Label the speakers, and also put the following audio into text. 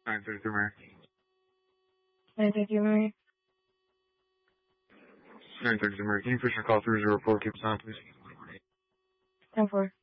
Speaker 1: 933 Mary.
Speaker 2: 932 Mary.
Speaker 1: 932 Mary. Can you push your call 304? Keep us on, please.
Speaker 2: 10-4.